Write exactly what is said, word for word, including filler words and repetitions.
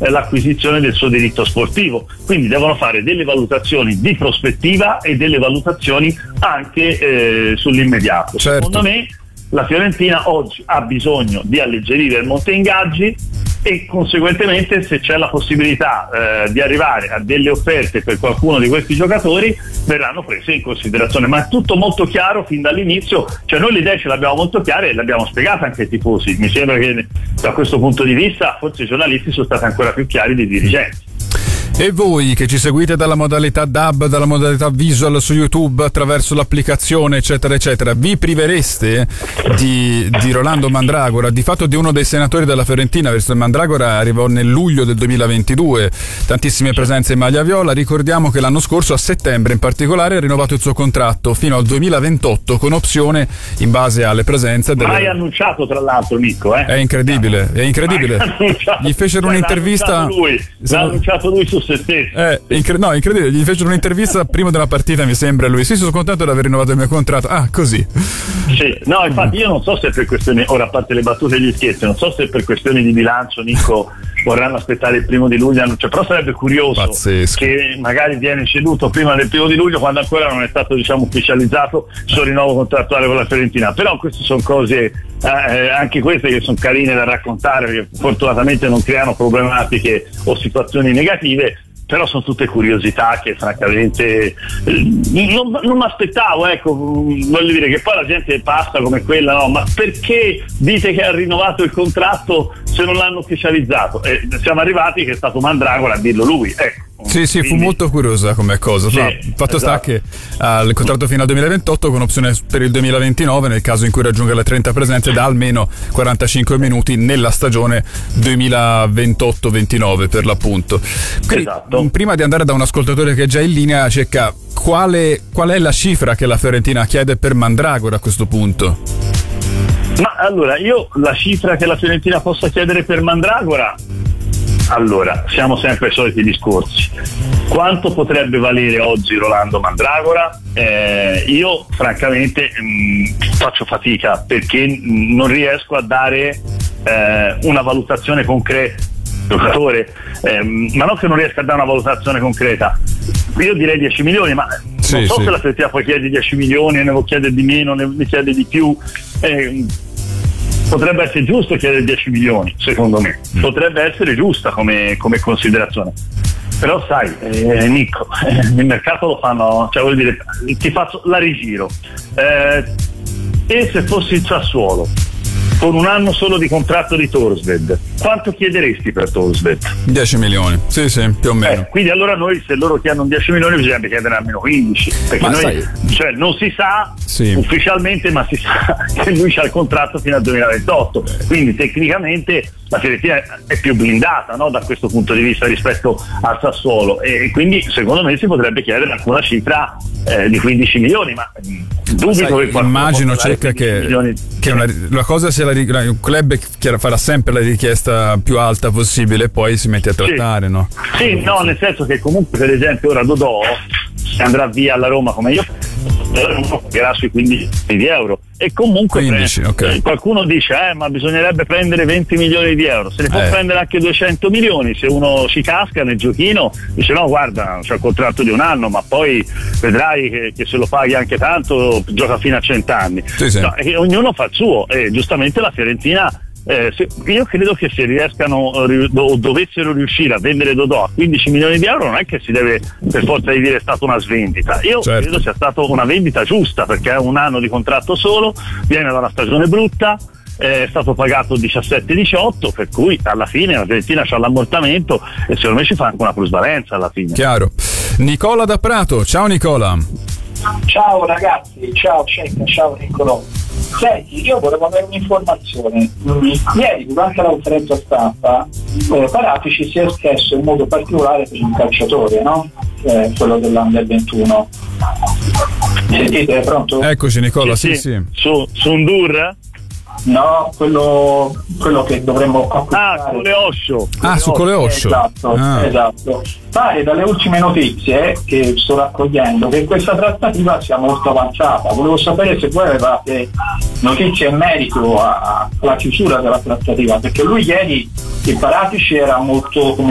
eh, l'acquisizione del suo diritto sportivo, quindi devono fare delle valutazioni di prospettiva e delle valutazioni anche eh, sull'immediato. Certo. Secondo me la Fiorentina oggi ha bisogno di alleggerire il monte ingaggi e conseguentemente, se c'è la possibilità eh, di arrivare a delle offerte per qualcuno di questi giocatori, verranno prese in considerazione, ma è tutto molto chiaro fin dall'inizio, cioè noi le idee ce le abbiamo molto chiare e le abbiamo spiegate anche ai tifosi. Mi sembra che da questo punto di vista forse i giornalisti sono stati ancora più chiari dei dirigenti. E voi che ci seguite dalla modalità D A B, dalla modalità visual su YouTube, attraverso l'applicazione eccetera eccetera, vi privereste di, di Rolando Mandragora, di fatto di uno dei senatori della Fiorentina, verso Mandragora arrivò nel luglio del duemilaventidue, tantissime presenze in maglia viola. Ricordiamo che l'anno scorso, a settembre in particolare, ha rinnovato il suo contratto fino al duemilaventotto con opzione in base alle presenze delle... Mai annunciato, tra l'altro, Nico, eh? È incredibile, è incredibile. Gli fecero cioè, un'intervista, l'ha annunciato lui, l'ha annunciato lui su se stesso. Eh, incre- no, incredibile, gli fecero un'intervista prima della partita, mi sembra, lui: sì, sono contento di aver rinnovato il mio contratto. Ah, così. Sì, no, infatti io non so se per questioni, ora a parte le battute e gli scherzi, non so se per questioni di bilancio, Nico, vorranno aspettare il primo di luglio, cioè, però sarebbe curioso. Pazzesco. Che magari viene ceduto prima del primo di luglio, quando ancora non è stato, diciamo, ufficializzato il suo rinnovo contrattuale con la Fiorentina. Però queste sono cose eh, anche queste che sono carine da raccontare, perché fortunatamente non creano problematiche o situazioni negative. Però sono tutte curiosità che francamente eh, non, non mi aspettavo, ecco, voglio dire che poi la gente passa come quella, no? Ma perché dite che ha rinnovato il contratto se non l'hanno ufficializzato? E siamo arrivati che è stato Mandragora a dirlo lui, ecco. Sì, sì, fu molto curiosa come cosa. Sì, no, il fatto esatto. sta che ha uh, il contratto fino al duemilaventotto con opzione per il duemilaventinove nel caso in cui raggiunga le trenta presenze da almeno quarantacinque minuti nella stagione duemilaventotto ventinove per l'appunto. Quindi, esatto. Prima di andare da un ascoltatore che è già in linea, cerca quale, qual è la cifra che la Fiorentina chiede per Mandragora a questo punto? Ma allora, io la cifra che la Fiorentina possa chiedere per Mandragora, allora, siamo sempre ai soliti discorsi. Quanto potrebbe valere oggi Rolando Mandragora? Eh, io francamente mh, faccio fatica, perché mh, non riesco a dare eh, una valutazione concreta. Giocatore, eh, ma non che non riesca a dare una valutazione concreta. Io direi dieci milioni, ma sì, non so sì. se la Fiorentina poi chiede dieci milioni, ne chiede di meno, ne chiede di più. Eh, potrebbe essere giusto chiedere dieci milioni, secondo me, potrebbe essere giusta come, come considerazione. Però sai, eh, Nico, eh, il mercato lo fanno, cioè voglio dire, ti faccio la rigiro. Eh, e se fossi il Sassuolo, con un anno solo di contratto di Thorstvedt, quanto chiederesti per Thorstvedt? dieci milioni, sì sì, più o meno. Eh, quindi allora noi, se loro chiedono dieci milioni, bisognerebbe chiedere almeno quindici, perché ma noi, sai, cioè, non si sa sì. ufficialmente, ma si sa che lui ha il contratto fino al duemilaventotto, quindi tecnicamente la Fiorentina è più blindata, no, da questo punto di vista rispetto al Sassuolo, e quindi secondo me si potrebbe chiedere anche una cifra eh, di quindici milioni, ma dubito sai, che immagino cerca che, che una, la cosa sia la, il club farà sempre la richiesta più alta possibile e poi si mette a trattare, sì. no? Sì, no, nel senso che comunque, per esempio, ora Dodò, se andrà via alla Roma come io, pagherà sui quindici di euro, e comunque quindici, pre- okay. qualcuno dice eh ma bisognerebbe prendere venti milioni di euro, se ne può eh. prendere anche duecento milioni, se uno ci casca nel giochino dice no guarda c'è il contratto di un anno, ma poi vedrai che, che se lo paghi anche tanto gioca fino a cent'anni, sì, sì. No, e ognuno fa il suo, e giustamente la Fiorentina Eh, se, io credo che se riescano o dovessero riuscire a vendere Dodò a quindici milioni di euro, non è che si deve per forza di dire è stata una svendita. Io certo. credo sia stata una vendita giusta, perché è un anno di contratto solo, viene da una stagione brutta, è stato pagato diciassette diciotto, per cui alla fine la Fiorentina c'ha l'ammortamento e secondo me ci fa anche una plusvalenza alla fine. Chiaro. Nicola da Prato, ciao Nicola. Ciao ragazzi, ciao Cecca, ciao Niccolò. Senti, io volevo avere un'informazione. Ieri durante la conferenza stampa eh, Paratici si è espresso in modo particolare per un calciatore, no? Eh, quello dell'Under ventuno. Sentite, è pronto? Eccoci Nicola, sì sì, sì. sì. Su, su un Dur? No, quello, quello che dovremmo acquistare. Ah, Coleoscio. Ah, su Coleoscio. Esatto, ah. esatto. Pare dalle ultime notizie che sto raccogliendo che questa trattativa sia molto avanzata. Volevo sapere se voi avevate notizie in merito alla chiusura della trattativa, perché lui ieri, il Paratici, era molto, come